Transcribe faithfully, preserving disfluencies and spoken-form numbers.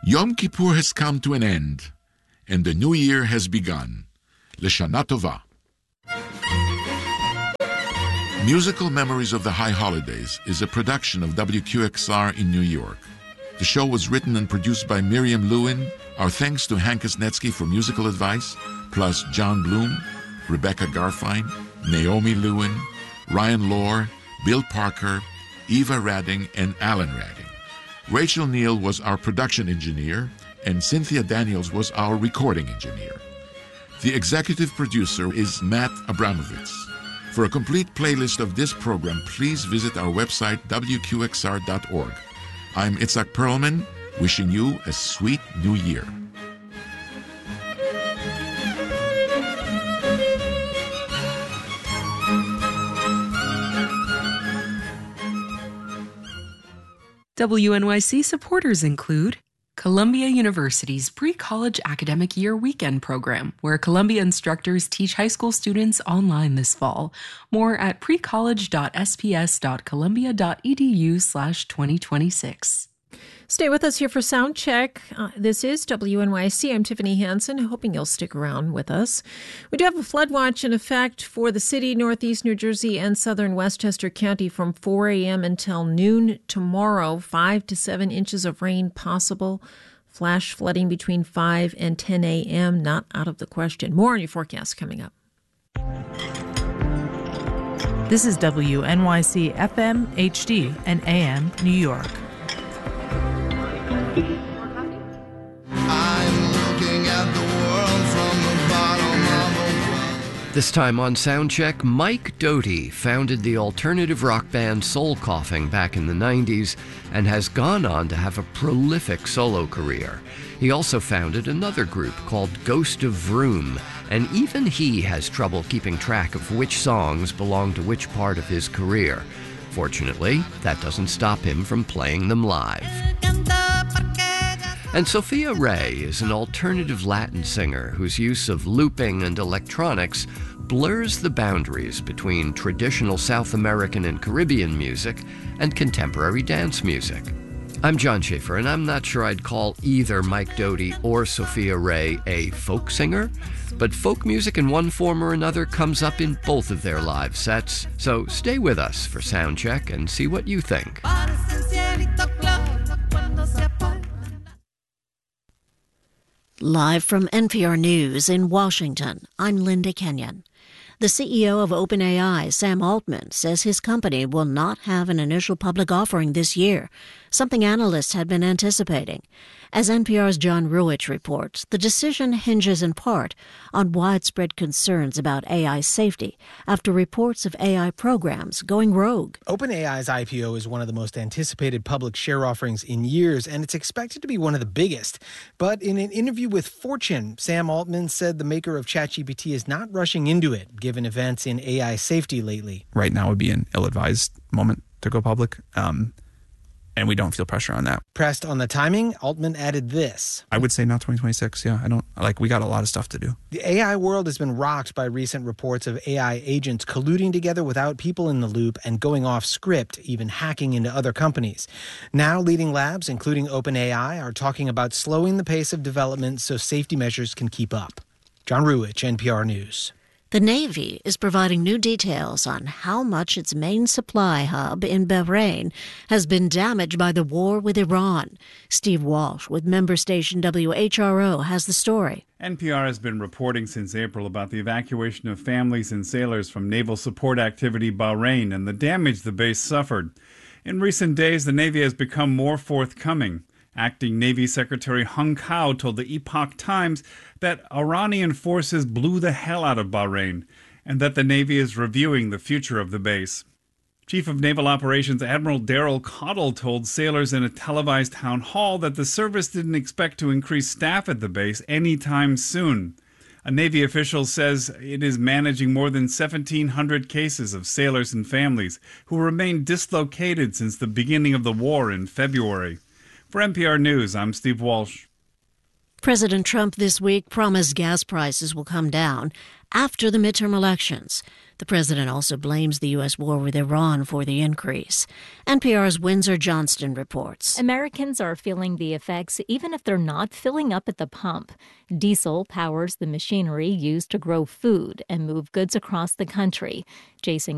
Yom Kippur has come to an end, and the new year has begun. L'Shana Tova. Musical Memories of the High Holidays is a production of W Q X R in New York. The show was written and produced by Miriam Lewin. Our thanks to Hank Osnetsky for musical advice, plus John Bloom, Rebecca Garfine, Naomi Lewin, Ryan Lohr, Bill Parker, Eva Radding, and Alan Radding. Rachel Neal was our production engineer, and Cynthia Daniels was our recording engineer. The executive producer is Matt Abramovitz. For a complete playlist of this program, please visit our website, W Q X R dot org. I'm Itzhak Perlman, wishing you a sweet new year. W N Y C supporters include Columbia University's Pre-College Academic Year Weekend Program, where Columbia instructors teach high school students online this fall. More at precollege.sps.columbia.edu slash 2026. Stay with us here for Sound Check. Uh, this is W N Y C. I'm Tiffany Hansen, hoping you'll stick around with us. We do have a flood watch in effect for the city, northeast New Jersey, and southern Westchester County from four a.m. until noon tomorrow. Five to seven inches of rain possible. Flash flooding between five and ten a.m. Not out of the question. More on your forecast coming up. This is W N Y C F M, H D, and A M New York. This time on Soundcheck, Mike Doughty founded the alternative rock band Soul Coughing back in the nineties and has gone on to have a prolific solo career. He also founded another group called Ghost of Vroom, and even he has trouble keeping track of which songs belong to which part of his career. Fortunately, that doesn't stop him from playing them live. And Sophia Ray is an alternative Latin singer whose use of looping and electronics blurs the boundaries between traditional South American and Caribbean music and contemporary dance music. I'm John Schaefer, and I'm not sure I'd call either Mike Doughty or Sophia Ray a folk singer, but folk music in one form or another comes up in both of their live sets, so stay with us for Soundcheck and see what you think. Live from N P R News in Washington, I'm Linda Kenyon. The C E O of OpenAI, Sam Altman, says his company will not have an initial public offering this year, something analysts had been anticipating. As N P R's John Ruwitch reports, the decision hinges in part on widespread concerns about A I safety after reports of A I programs going rogue. OpenAI's I P O is one of the most anticipated public share offerings in years, and it's expected to be one of the biggest. But in an interview with Fortune, Sam Altman said the maker of ChatGPT is not rushing into it, given events in A I safety lately. Right now would be an ill-advised moment to go public. Um, And we don't feel pressure on that. Pressed on the timing, Altman added this. I would say not twenty twenty-six. Yeah, I don't like. We got a lot of stuff to do. The A I world has been rocked by recent reports of A I agents colluding together without people in the loop and going off script, even hacking into other companies. Now, leading labs, including OpenAI, are talking about slowing the pace of development so safety measures can keep up. John Ruwitch, N P R News. The Navy is providing new details on how much its main supply hub in Bahrain has been damaged by the war with Iran. Steve Walsh with member station W H R O has the story. N P R has been reporting since April about the evacuation of families and sailors from naval support activity Bahrain and the damage the base suffered. In recent days, the Navy has become more forthcoming. Acting Navy Secretary Hung Kao told the Epoch Times that Iranian forces blew the hell out of Bahrain and that the Navy is reviewing the future of the base. Chief of Naval Operations Admiral Daryl Cottle told sailors in a televised town hall that the service didn't expect to increase staff at the base anytime soon. A Navy official says it is managing more than seventeen hundred cases of sailors and families who remain dislocated since the beginning of the war in February. For N P R News, I'm Steve Walsh. President Trump this week promised gas prices will come down after the midterm elections. The president also blames the U S war with Iran for the increase. N P R's Windsor Johnston reports. Americans are feeling the effects even if they're not filling up at the pump. Diesel powers the machinery used to grow food and move goods across the country. Jason